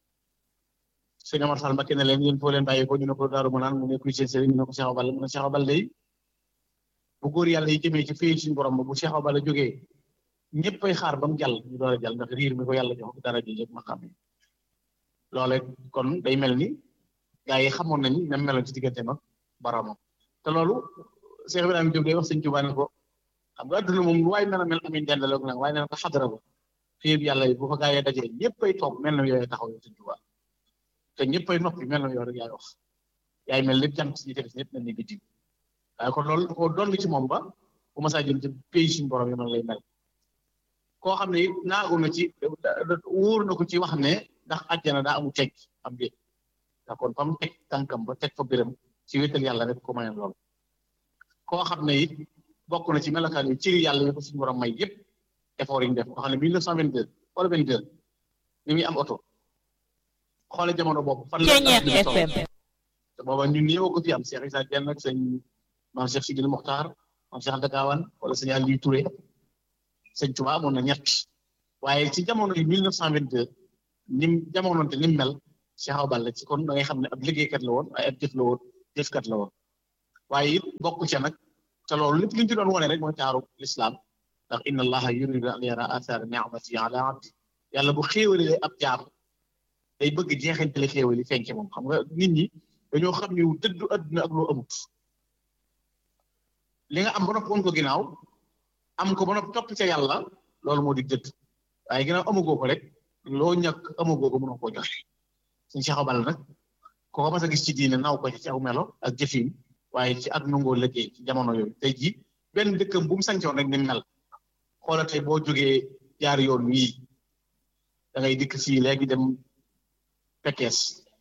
sëñ Amar Fall Mbacke ne leen yéen foo leen bàyyi ko ñu ne ko Daaru Manaan mu ne kuy seen sëriñ ñu ne ko Cheikh Awa Balla mu ne Cheikh Awa Balla day bu góor yàlla yi jëmee ci fii suñu borom ba bu Cheikh Awa Balla jógee ñëppay xaar ba mu jàll ñu door a jàll ndax riir mi ko yàlla jox dara ji yëpp ma xam ne loole kon day mel ni gaa yi xamoon nañ nem meloon ci digganteem ak boromam te loolu Cheikh Ibrahima Diop day wax sëñ Tuubaa ne ko xam nga adduna moom lu waay mel a mel amin dendaloog nag waaye nee na ko xadara ba fii yàlla yi bu fa gaa yee dajee ñëppay toog mel na yooyu taxaw yow sëñ Tuubaa te ñëppay noppi mel na yow rek yaay wax yaay mel lépp jant si ñi ñëpp mel ni bitim waaye kon loolu da koo doon ci moom ba bu ma saa jëm ci pays suñu borom yi noonu lay mel koo xam ne it naagu na ci wóor na ko ci wax ne ndax àjjana daa amu teg am déet ndax kon fa mu teg tànkam ba teg fa biram ci wéetal yàlla rek ko mayoon loolu koo xam ne it bokk na ci melokaan yi ci yàlla yi ko suñu borom may yëpp effort yi ñu def nga xam ne 1922 wala 22 ni muy am oto xoole jamono boobu fan la te booba ñun ñëw ko fi am Cheikh Issa Diène ak sëñ maam Cheikh Sidil Mokhtar maam Cheikh Anta Gawane wala sëñ Aliou Touré sëñ Touba amoon na ñett waaye ci jamono yi 1922 nim jamonoonte nim mel Cheikh Awa Balla ci kon da ngay xam ne ab liggéeykat la woon ay ab jëf la woon jëfkat la woon waaye it bokk ca nag te loolu lépp li ñu ci doon wane rek mooy taaru l'islam ndax inna allaha yuridu an yara athara ni'mati ala abdi yàlla bu xéewalee ab jaam day bëgg jeexintali xéewal yi fenke moom xam nga nit ñi dañoo xam ni dëddu adduna ak loo amut li nga am ba noppi woon ko ginnaaw am ko ba noppi topp ca yàlla loolu moo di dëdd waaye ginnaaw amagoo ko rek loo ñàkk amagoo ko mënoo koo joxe suñ Cheikh Awa Balla nag koo mas a gis ci diine naw ko ci aw melo ak jëfin waaye ci ak nangoo liggéey ci jamono yooyu tey jii benn dëkkam bu mu sancoon rek ni mel xoola tey boo jógee jaar yoon wii da ngay dikk fii léegi dem Pekes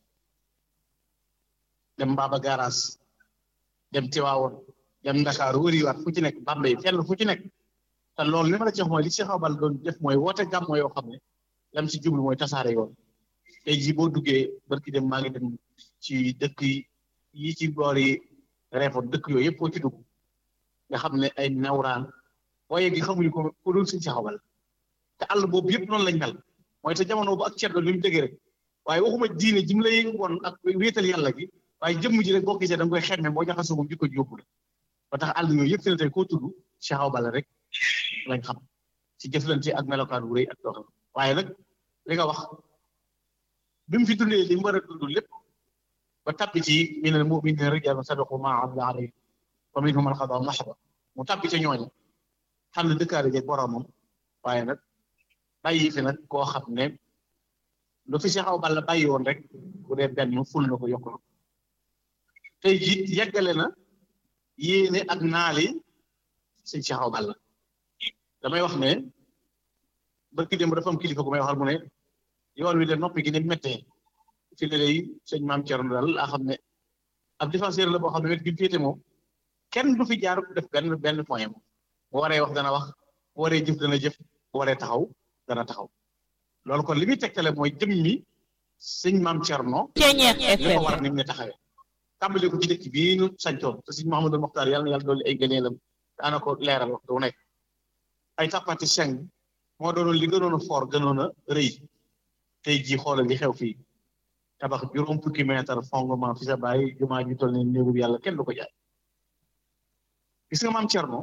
dem Mbaba Garage dem Tiwaawoon dem Ndakaaru wëriwaat fu ci nekk Bambey fenn fu ci nekk te loolu li ma la ci wax mooy li Cheikh Awa Balla doon def mooy woote gàmmo yoo xam ne lam si jublu mooy tasaare yoon tey jii boo duggee barki dem maa ngi dem ci dëkk yi ci boori Réfort dëkk yooyu yëpp foo ci dugg nga xam ne ay nawraan boo yegg xamuñu ko ku dul Sëñ Cheikh Awa Balla te àll boobu yëpp noonu lañ mel mooy te jamono bu ak ceddo li mu déggee rek waaye waxuma diine ji mu lay woon ak wéetal yàlla gi waaye jëmm ji rek boo gisee da nga koy xemme boo jaxasoo moom jikko ji yóbbu la ba tax àll yooyu yëpp fi ne tey koo tudd Cheikh Awa Balla rek lañ xam ci jëflante ak melokaan wu rëy ak doxal waaye nag li nga wax bi mu fi dundee li mu war a dund lépp ba tabbi ci minal mu'minina rijaalun sadaqu maa ahadu llaaha alayhi wa minhum man qadaa nahbahu mu tabbi ca ñooñu xam ne dëkkaale jeeg boromam waaye nag bàyyi fi nag koo xam ne lu fi Cheikh Awa Balla bàyyi woon rek bu dee benn ful na ko yokk na tey jii yeggale na yéene ak naali sëñ Cheikh Awa Balla damay wax ne barki démb dafa am kilifa gu may waxal mu ne yoon wi de noppi gi ne méttee fi ne lay sëñ maam Thierno daal laa xam ne ab défenseur la boo xam ne wet gi féete moom kenn du fi jaar def benn point moom bu waree wax dana wax bu waree jëf dana jëf bu waree taxaw dana taxaw loolu kon li muy tegtale mooy jëm mi sëñ maam Thierno li ko war ni mu ne taxawee tàmbale ko ci dëkk bii ñu sancoon te sëñ Mouhamadou Mokhtar yàlla na yàlla dolli ay gëneelam daana ko leeral waxtu wu nekk ay tapati seng moo doonoon li gënoon a fort gënoon a rëy tey jii xoolal li xew fii tabax juróom fukki mètre fondement fi sa bàyyi jumaa ji toll ne néegu yàlla kenn du ko jaay gis nga maam Thierno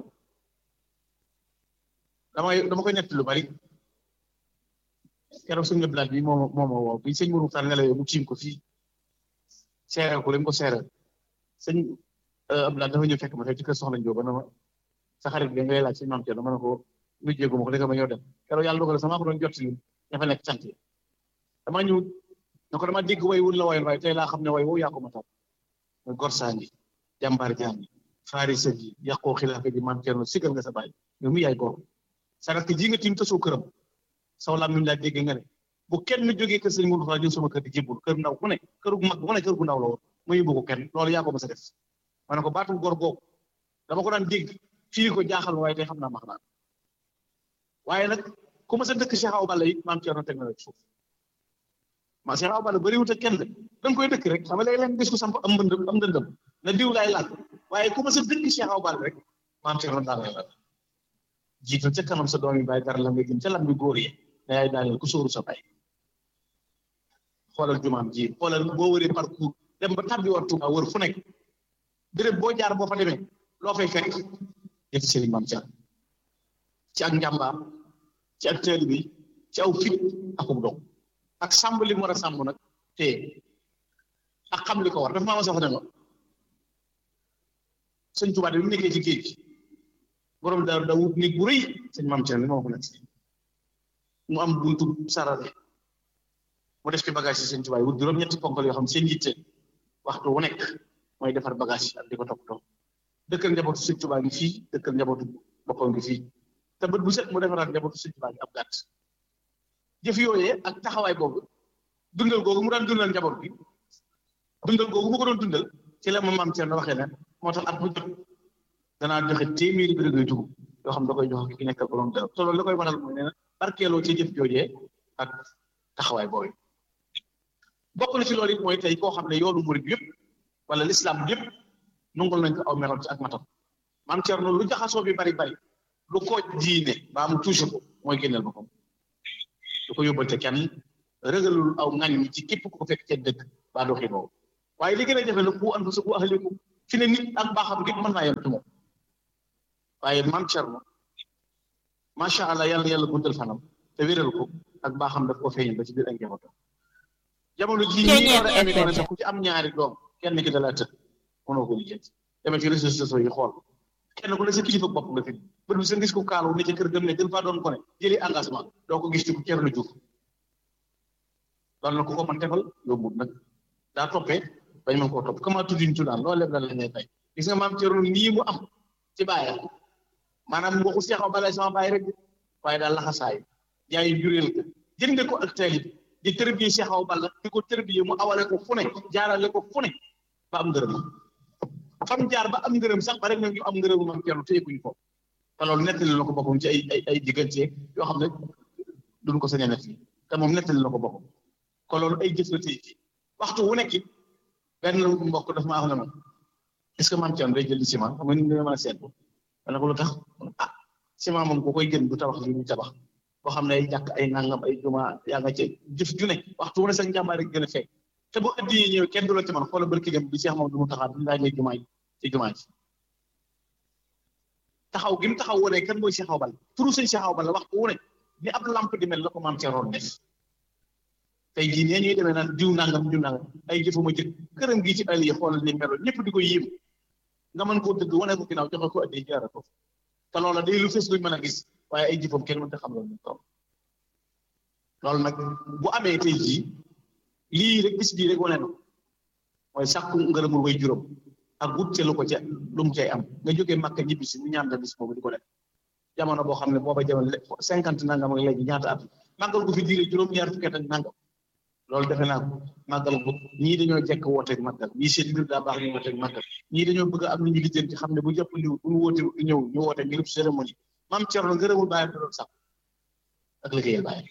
dama koy netti lu bari keroog suñu blaat bi moo ma woo bi sëñ Mourou Tall nelawee mu tiim ko fii seeral ko lañ ko seeral sëñ Abdoulaye dafa ñëw fekk ma fekk ci kër Soxna Njóoba na ma sa xarit bi ngay laaj sëñ maam Thierno ma ne ko lu jéegu ma ko dëgg ma ñëw dem keroog yàlla dogal sama ko doon jot si ña fa nekk sant damaa ñëw na ko dama dégg way wun la wayoon waaye tey laa xam ne way woo yaa ko ma taal mooy gorsaangi jàmbaar jaangi faari sëg yi yàqoo xilaafa ji maam Thierno sigal nga sa bàyyi yow mi yaay góor sa rakk ji nga tiim tasoo këram saw lam mi laa dégg nga ne bu kenn jógee kër sëñ Mourou Fall ñëw sama kër di jébbul kër ndaw ku ne kër gu mag bu ne kër gu ndaw la woon ma yóbbu ko kenn loolu yaa ko mas a def ma ne ko baatum góor googu dama ko daan dégg fii ko jaaxal waaye tey xam naa max naan waaye nag ku mas a dëkk Cheikh Awa Balla yi maam Thierno teg na rek suuf ma Cheikh Awa Balla bëriwut ak kenn de da nga koy dëkk rek xam nga léeg-léeg gis ko samp am ndëndëm na diw laay laaj waaye ku mas a dëkk Cheikh Awa Balla rek maam Thierno daal la jiital ca kanam sa doom yi bàyyi dara la nga gën ca lam bi góor yi da yaay daaneel ku sóoru sa bay xoolal jumaam ji xoolal boo wëree parcours dem ba tàbbi war Tuuba wër fu nekk béréb boo jaar boo fa demee loo fay fekk jëf Serigne Mame Thierno ci ak njàmbaar ci ak teel bi ci aw fit akub dog ak sàmm li mu war a sàmm nag te ak xam li ko war dafa maa ma sax ne ma sëñ Tuubaa bi mu nekkee ci géej gi borom da wut néeg bu rëy sëñ Mame Thierno li ma wax nag mu am buntu sarale mu def ci bagage yi sëñ Tuubaa wut juróom-ñetti ponkal yoo xam seen yitte waxtu wu nekk mooy defar bagage yi ak di ko toppatoo dëkkal njabootu sëñ Tuubaa ngi fii dëkkal njabootu boppam ngi fii te bët bu set mu defaraat njabootu sëñ Tuubaa ngi ab gàtt jëf yooyee ak taxawaay boobu dundal googu mu daan dundal njaboot bi dundal googu mu ko doon dundal ci la ma Mame Thierno waxee ne moo tax at bu jot danaa joxe téeméeri bi rëgay dugub yoo xam da koy jox ki nekkal borom dara te loolu la koy waral mooy nee na barkeeloo ci jëf joojee ak taxawaay boobu bokk na ci loolu it mooy tey koo xam ne yoonu murid yëpp wala l'islam yëpp nungul nañ ko aw meloon ci ak matam Mame Thierno lu jaxasoo bi bari lu ko diine ba mu touché ko mooy génneel boppam du ko yóbbante kenn rëgalul aw ngañ mi ci képp ko fekk ca dëkk baa doxi boobu waaye li gën a jafe nag ku andu sa ku ahliku fi ne nit ak baaxam gi mën naa yem ci moom waaye Mame Thierno macha allah yàlla guddal fanam te wéral ko ak baaxam daf ko feeñal ba ci biir ak njabootam jamono jii ñi war a amee doole sax ku ci am ñaari doom kenn ki da laa tëdd mënoo ko lijjanti demee ci réseaux sociaux yi xool kenn ku ne sa kilifa bopp nga fi bët bi sa gis ko kaalu ne ci kër gëm ne gën faa doon ko ne jëli engagement doo ko gis ci ku Thierno Diouf loolu na ku ko mën defal yombut nag daa toppee bañ mën koo topp comment tuddiñ tuddaan loolu lépp lan la ñuy fay gis nga Mame Thierno nii mu am ci bàyyam maanaam waxu Cheikh Awa Balla sama bàyyi rek waaye daal laxasaay jaayi jureel ko jënde ko ak taalib di tërbiye Cheikh Awa Balla di ko tërbiye mu awale ko fu ne jaarale ko fu ne ba am ngërëm fam jaar ba am ngërëm sax ba rek nag ñu am ngërëmu Mame Thierno téyekuñ ko te loolu nettali na ko boppam ci ay diggante yoo xam ne duñ ko sañ a nettali te moom nettali na ko boppam kon loolu ay jëf la tey waxtu wu nekk benn mbokk daf maa wax ne moom est-ce que Mame Thierno day jël ciment xam nga ni nga mën a seetlu ma ne ko lu tax ciment moom ku koy gën du tabax li muy tabax boo xam ne ay jàkk ay nangam ay juma yaa nga ci jëf ju ne waxtu wu ne sax njàmbaar rek gën a fekk te bu ëddi yi ñëw kenn du la ci man xoolal barki dem bi Cheikh moom du mu taxaw du laajee jumaa ji ci jumaa ji taxaw gi mu taxaw wane kan mooy Cheikh Awa Balla turu sëñ Cheikh Awa Balla waxtu wu ne ni ab lampe di mel la ko Mame Thierno def tey jii nee ñuy demee naan diw nangam ay jëfuma jëkk këram gi ci àll yi xoolal ni meloon ñëpp di ko yéem nga mën koo dëgg wane ko ginnaaw joxe ko addee jaara ko te loola day lu fees luñ mën a gis waaye ay jëfam kenn mënta xam loolu toll loolu nag bu amee tey jii lii rek bis bii rek wane na mooy sàkku ngërëmul way juróom ak wut ca lu ko ca lu mu cay am nga jógee Makka ñibbi si ñu ñaan la bis boobu di ko def jamono boo xam ne booba jamono 50 nangam ak léegi ñaata at màggal gu fi diire juróom-ñaar fukki at ak nangam loolu defe naa ko màggal bu ñii dañoo jekk wooteeg màggal ñii seen mbir daa baax ñu wooteeg màggal ñii dañoo bëgg am lu ñu lijjanti xam ne bu jàpp ndiw bu ñu woote ñëw ñu woote ngir cérémonie Mame Thierno ngërëmul bàyyam da doon sax ak liggéeyal bàyyam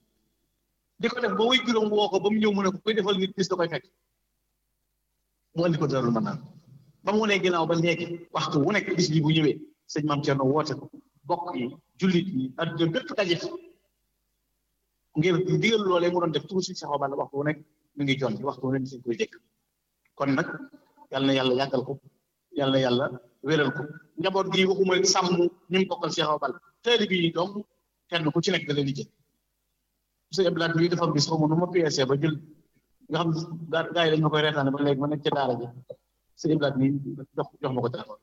di ko def ba way juróom woo ko ba mu ñëw mu ne ko koy defal nit bis da koy fekk mu andi ko dara lu mën naan ba mu wanee ginnaaw ba léegi waxtu wu nekk bis bi bu ñëwee sëñ Mame Thierno woote ko bokk yi jullit yi adduna bépp daje ngir digal loolee mu doon def turu si Cheikh Awa Balla waxtu wu nekk mi ngi jon waxtu wu nekk si koy dégg kon nag yal na yàlla yàggal ko yal na yàlla wéral ko njaboot gi waxuma sàmm ñu mu bokkal Cheikh Awa Balla teeli bi donc kenn ku ci nekk da leen di jël sëñ Abdoulaye bii dafa bis xamu nu ma PSC ba jël nga xam gaa yi dañ ma koy reetaane ba léegi ma nekk ca daara ji sëñ Abdoulaye nii jox ma ko téléphone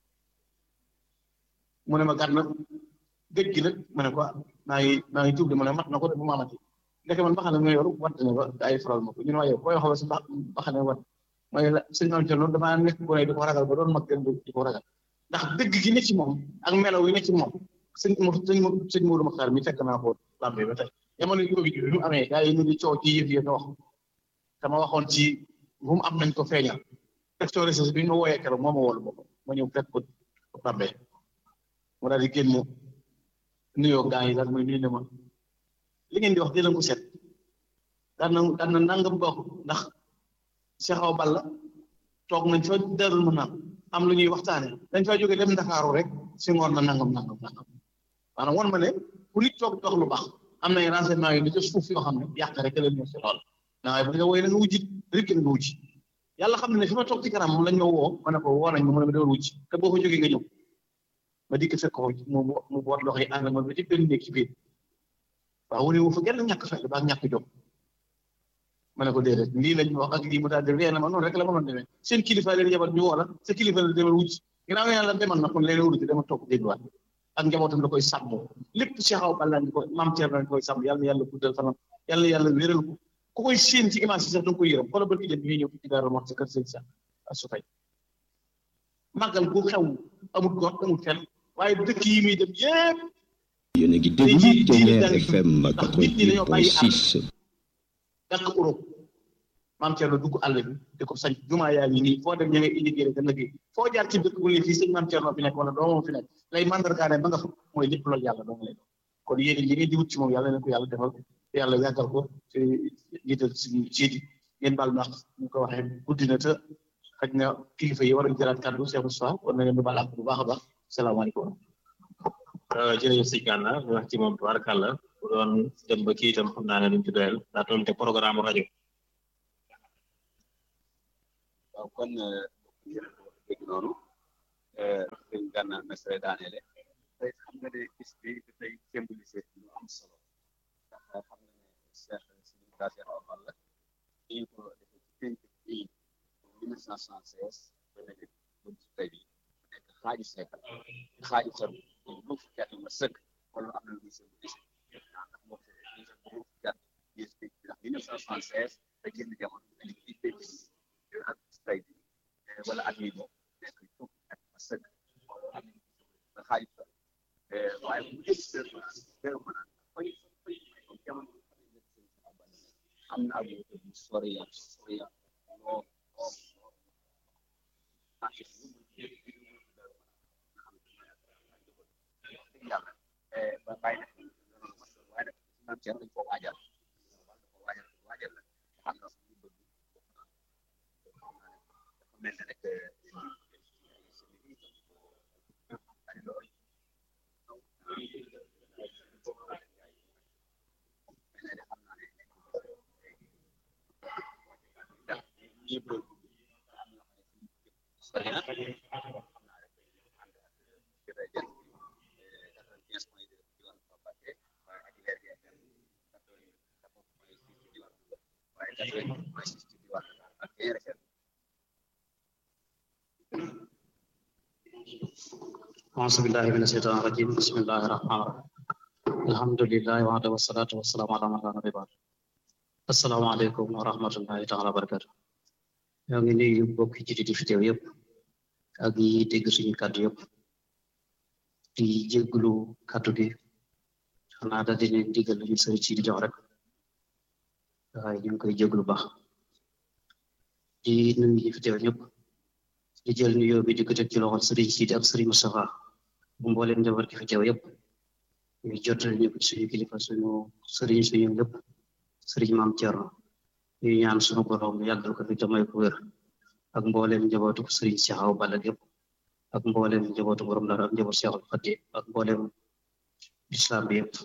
mu ne ma gàtt na géej gi nag ma ne ko maa ngi tuub de ma ne mat na ko de bu ma amati ndeke man baxane nga yor watt ne ba gaa yi faral ma ko ñun waaye booy xaw si baxane wat mooy la sëñ Mame Thierno damaa nekk gone di ko ragal ba doon mag gën di ko ragal ndax dëgg gi ne ci moom ak melaw yi ne ci moom sëñ Modou Makhtar mi fekk naa ko lambe ba tey jamono yi Covid bi mu amee gaa yi ñu di coow ci yëf yi nga wax dama waxoon ci bu mu am nañ ko feeñal section recherche bi ñu ma wooyee keroog moo ma woolu boobu ma ñëw fekk ko lambe mu daal di génn nuyoo gaa yi daal mooy nuyu ne ma li ngeen di wax dina ko set daan na nangam gox ndax Cheikh Awa Balla toog nañ fa Darou Manane am lu ñuy waxtaane dañ faa jógee dem Ndakaaru rek si ngoon na nangam maanaam wan ma ne ku nit toog dox lu baax am na ay renseignement yu ni ca suuf yoo xam ne yàq rek leen ñëw si lool waaye bu nga woy na nga wujji rek nga wujji yàlla xam ne fi ma toog ci kanam moom lañ ma woo ma ne ko woo nañ ma mu ne ma dama wujji te boo fa jógee nga ñëw ma dikk fekk ko mu boot loxo yi ànd ma ba ci benn néeg ci biir waaw wane wu fa genn ñàkk fekk ba ñàkk jom ma ne ko déedéet lii lañ wax ak lii mu daal di ree na ma noonu rek la ma doon demee seen kilifa leen yebal ñu woo la sa kilifa la demal wuj ginnaaw yàlla demal na kon leen wuti dama toog dégluwaat ak njabootam da koy sàmm lépp Cheikh Awa Balla ñu ko maam Thierno lañ koy sàmm yàlla na yàlla guddal fanam yàlla na yàlla wéral ko ku koy séen ci image yi sax da nga koy yërëm xoolal ba kii bi ñëw ci Daaru Muxti kër sëñ Cheikh su fay màggal gu xew amul gox amul fenn waaye dëkk yi muy dem yépp yéen a ngi déglu Thiéniere FM 88.6 dàq Europe maam Thierno dugg àll bi di ko sañ jumaa yaa ngi nii foo dem ña ngay liggéey rek liggéey foo jaar ci dëkk bu ne fii sëñ maam Thierno fi nekk wala doomam fi nekk lay mandargaane ba nga fa mooy lépp loolu yàlla dong lay doon kon yéen li ngeen di wut ci moom yàlla na ko yàlla defal te yàlla yàggal ko te jiital suñu ciiti ngeen baal maax ñu ko waxee guddi na te xaj na kilifa yi war a jëlaat kàddu Cheikh Moustapha war na leen di baal ak bu baax a baax salaamaaleykum. jërëjëf sëñ Gana ñu wax ci moom tubaarkàlla bu doon dem ba kii itam xam naa ne duñ ci doyal daa doon te programme rajo. waaw kon yéen a dégg noonu sëñ Gana Messere daaneele tey xam nga ne bis bi dafay symboliser lu am solo ndax xam nga ne Cheikh Awa Balla ñu ko defee ci penc bi 1976 ba léegi ba ci tey bi nekk xaaju siècle xaaju xarnu bu fukki at ma sëkk wala am na lu muy symboliser ndax moo ko bu fukki at ndax 1976 da génn jamono ci penc bi ak tey bi wala at yi moom nekk fukki at ma sëkk am na xaaju xarnu waaye bu dee fay jamono am na ak bu sori moo yàlla ba bàyyi na waaye nag maam Thierno dañ ko waajal la xam na suñu bëgg dafa mel ne rek أعوذ بالله من الشيطان الرجيم بسم الله الرحمن الرحيم الحمد لله وحده والصلاة والسلام على من لا نبي بعد السلام عليكم ورحمة الله تعالى وبركاته ñoo ngi nuyu mbokki jullit yi fi teew yëpp ak yi dégg suñu kàddu yëpp di jégglu kàddu gi xanaa da dina digal ñu sëriñ ci di jox rek waaye ñu ngi koy jégglu baax di nuyu ñi fi teew ñëpp di jël nuyoo bi di ko teg ci loxol sëriñ Sidi ak sëriñ Moustapha bu mbooleem njaboot gi fi teew yëpp ñu jottali ñu ko ci suñu kilifa suñu sëriñ suñu lépp sëriñ Maam Thierno ñu ñaan suñu borom yàggal ko fi te may ko wér ak mbooleem njabootu sëriñ Cheikh Awa Balla yëpp ak mbooleem njabootu borom dara ak njaboot Cheikhul Khadim ak mbooleem islam bi yëpp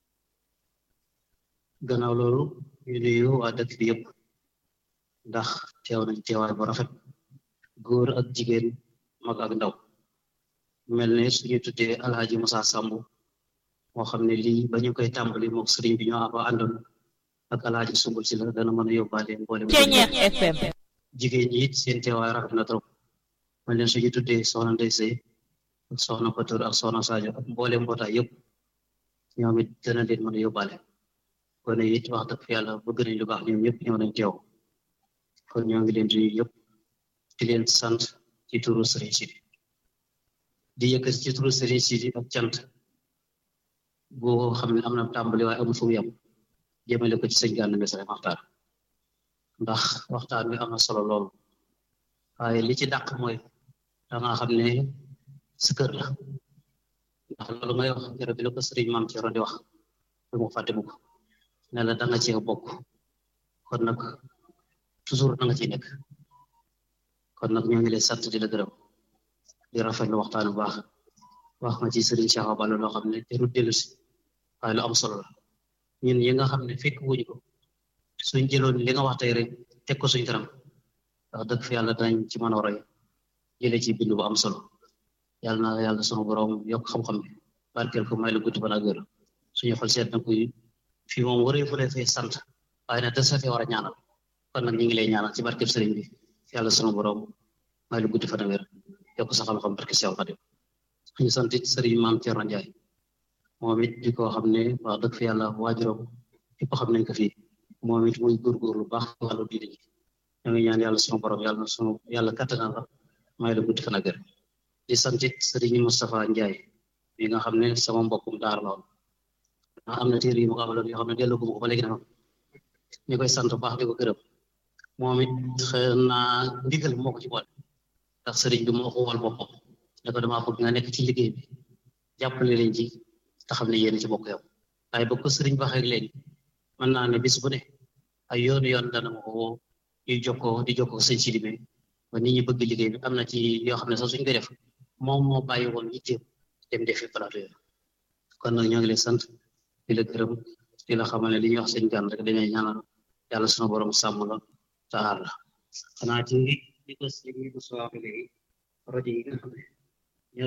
gannaaw loolu ñu nuyu waa dëkk bi yëpp ndax teew nañ teewaay bu rafet góor ak jigéen mag ak ndaw mel ne suñu tuddee Alhaji Moussa Sambu moo xam ne lii ba ñu koy tàmbali mook sëriñ bi ñoo aba àndoon ak Alhaji Sumbul si la dana mën a yóbbaale mboolem Thiéniere FM jigéen ñi it seen teewaay rafet na trop mel ne suñu tuddee soxna Ndey Sey ak soxna Batoor ak soxna Sadio ak mboolem mbootaay yëpp ñoom it dana leen mën a yóbbaale kon it wax dëgg fi yàlla bëgg nañ lu baax ñoom ñëpp ñëw nañ teew kon ñoo ngi leen di nuyu yëpp di leen sant ci turu Serigne Sidi di yëkkati ci turu Serigne Sidi ak cant boo xam ne am na tàmbali waaye amul fu mu yem jëmale ko ci sëñ Gana Messere Maxtaar ndax waxtaan bi am na solo lool waaye li ci dàq mooy danga xam ne sa kër la ndax loolu may wax keroog bi la ko Serigne Maam Thierno di wax du mu fàtte mukk ne la da nga cee bokk kon nag toujours da nga ciy nekk kon nag ñoo ngi lay sant di la gërëm di rafetlu waxtaan bu baax wax nga ci Serigne Cheikh Awa Balla loo xam ne te du dellu si waaye lu am solo la ñun yi nga xam ne fekk wuñu ko suñ jëloon li nga wax tey rek teg ko suñ kanam wax dëgg fi yàlla dañ ci mën a roy jëlee ci bind bu am solo yàlla na yàlla sunu borom yokk xam-xam bi barkeel ko may la gudd fan ak wér suñu xol seet na kuy fii moom waree fu fee sant waaye nag des fee war a ñaanal kon nag ñu ngi lay ñaanal ci barkeel sëriñ bi yàlla sunu borom may la gudd fan ak wér yokk sa xam-xam barke Seex Xaadim ñu sant it sëriñ Maam Thierno Ndiaye moom it di ko xam ne wax dëgg fi yàlla waajuram ñëpp xam nañ ko fii moom it muy góorgóorlu baax wàllu diine ji ñu ngi ñaan yàlla sunu borom yàlla kattanal la may la gudd fan ak wér di sant it sëriñ Moustapha Ndiaye bi nga xam ne sama mbokkum daara la woon am na téere yi ma ko amaloon yoo xam ne delloo ko ba léegi nag ñu koy sant baax di ko gërëm moom it xëy na ndigal moo ko ci boole ndax sëriñ bi moo ko wol boppam ne ko damaa bëgg nga nekk ci liggéey bi jàppale leen ci te xam ne yéen ci bokk yow waaye ba ko sëriñ waxee ak léegi mën naa ne bis bu ne ay yoon dana ma ko woo di jokkoo sëñ Sidi bi ba nit ñi bëgg liggéey bi am na ci yoo xam ne sax suñ koy def moom moo bàyyi woon yitteem dem defi plateau yooyu kon nag ñoo ngi lay sant di la gërëm di la xamal ne li ñuy wax sëñ Gana rek dañuy ñaanal yàlla sunu borom sàmm la te aar la xanaa ci li ko sëñ bi bu soo waxee léegi rajo yi nga xam ne